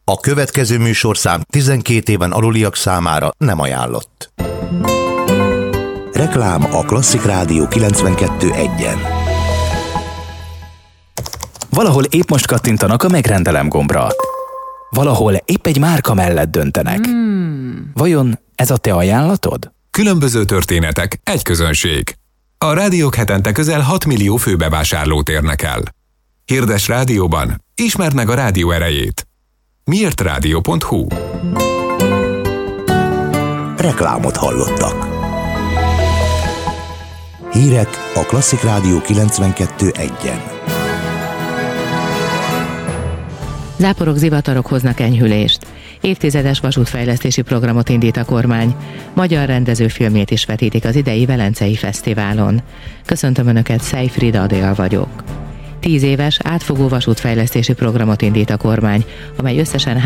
A következő műsorszám 12 éven aluliak számára nem ajánlott. Reklám a Klasszik Rádió 92.1-en. Valahol épp most kattintanak a megrendelem gombra. Valahol épp egy márka mellett döntenek. Vajon ez a te ajánlatod? Különböző történetek, egy közönség. A rádiók hetente közel 6 millió főbevásárlót érnek el. Hirdess rádióban, ismerd meg a rádió erejét. miértradio.hu. Reklámot hallottak. Hírek a Klasszik Rádió 92.1-en. Záporok, zivatarok hoznak enyhülést. Évtizedes vasútfejlesztési programot indít a kormány. Magyar rendezőfilmjét is vetítik az idei Velencei Fesztiválon. Köszöntöm Önöket, Szej Frida Adél vagyok. 10 éves átfogó vasútfejlesztési programot indít a kormány, amely összesen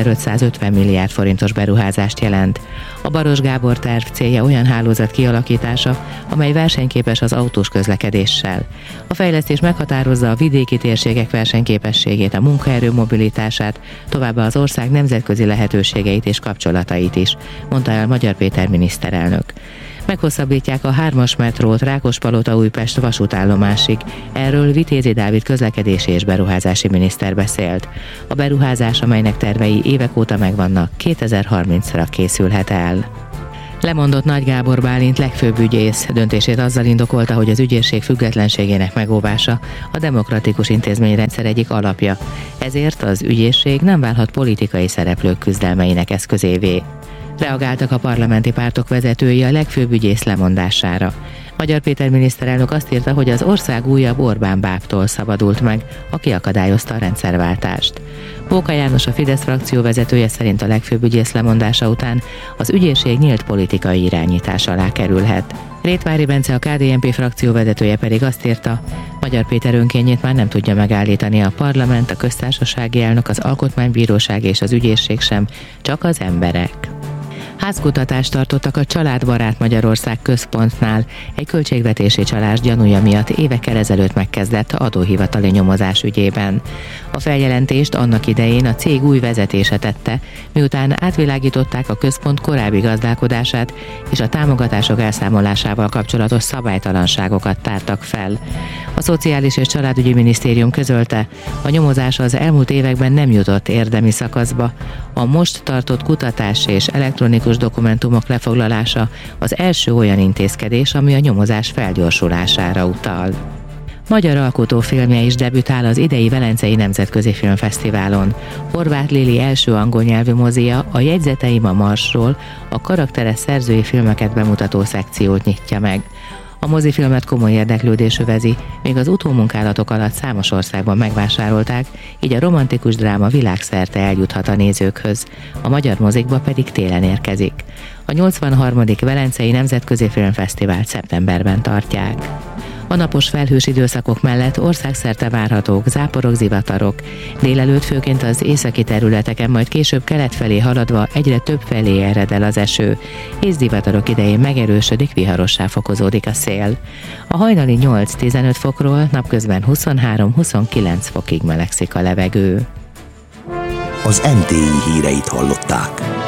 3550 milliárd forintos beruházást jelent. A Baross Gábor terv célja olyan hálózat kialakítása, amely versenyképes az autós közlekedéssel. A fejlesztés meghatározza a vidéki térségek versenyképességét, a munkaerő mobilitását, továbbá az ország nemzetközi lehetőségeit és kapcsolatait is, mondta el Magyar Péter miniszterelnök. Meghosszabbítják a 3-as metrót Rákospalota-Újpest vasútállomásig. Erről Vitézi Dávid közlekedési és beruházási miniszter beszélt. A beruházás, amelynek tervei évek óta megvannak, 2030-ra készülhet el. Lemondott Nagy Gábor Bálint legfőbb ügyész. Döntését azzal indokolta, hogy az ügyészség függetlenségének megóvása a demokratikus intézményrendszer egyik alapja. Ezért az ügyészség nem válhat politikai szereplők küzdelmeinek eszközévé. Reagáltak a parlamenti pártok vezetői a legfőbb ügyész lemondására. Magyar Péter miniszterelnök azt írta, hogy az ország újabb Orbán bábtól szabadult meg, aki akadályozta a rendszerváltást. Póka János, a Fidesz frakció vezetője szerint a legfőbb ügyész lemondása után az ügyészség nyílt politikai irányítás alá kerülhet. Rétvári Bence, a KDNP frakció vezetője pedig azt írta, Magyar Péter önkényét már nem tudja megállítani a parlament, a köztársasági elnök, az alkotmánybíróság és az ügyészség sem, csak az emberek. Házkutatást tartottak a Családbarát Magyarország központnál egy költségvetési csalás gyanúja miatt évekkel ezelőtt megkezdett adóhivatali nyomozás ügyében. A feljelentést annak idején a cég új vezetése tette, miután átvilágították a központ korábbi gazdálkodását és a támogatások elszámolásával kapcsolatos szabálytalanságokat tártak fel. A Szociális és Családügyi Minisztérium közölte, a nyomozás az elmúlt években nem jutott érdemi szakaszba. A most tartott kutatás és elektronikus dokumentumok lefoglalása az első olyan intézkedés, ami a nyomozás felgyorsulására utal. Magyar alkotófilmje is debütál az idei Velencei Nemzetközi Filmfesztiválon. Horváth Lili első angol nyelvű mozia, a Jegyzeteim a Marsról, a karakteres szerzői filmeket bemutató szekciót nyitja meg. A mozifilmet komoly érdeklődés övezi, még az utómunkálatok alatt számos országban megvásárolták, így a romantikus dráma világszerte eljuthat a nézőkhöz. A magyar mozikba pedig télen érkezik. A 83. Velencei Nemzetközi Filmfesztivált szeptemberben tartják. A napos felhős időszakok mellett országszerte várhatók záporok, zivatarok. Délelőtt főként az északi területeken, majd később kelet felé haladva egyre több felé ered el az eső. Észzivatarok idején megerősödik, viharossá fokozódik a szél. A hajnali 8-15 fokról napközben 23-29 fokig melegszik a levegő. Az NTI híreit hallották.